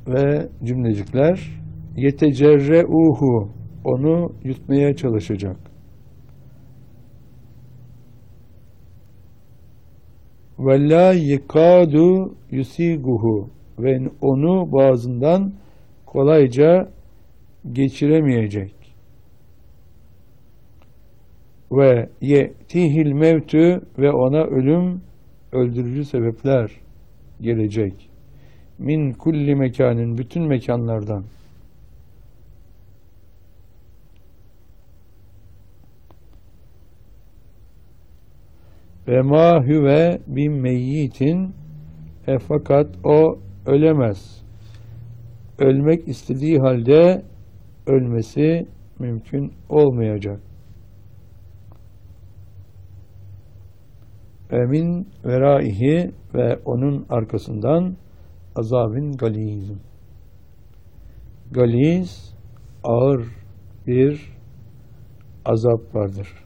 ve cümlecikler yetecerreuhu, onu yutmaya çalışacak. Ve la yekadu yusiguhu, ve onu boğazından kolayca geçiremeyecek. Ve ye'tihil mevtü, ve ona ölüm, öldürücü sebepler gelecek. Min kulli mekanin, bütün mekanlardan. Ve ma huve bin meyyitin, fakat o ölemez. Ölmek istediği halde ölmesi mümkün olmayacak. Min veraihi, ve onun arkasından azabın galiz. Galiz, ağır bir azap vardır.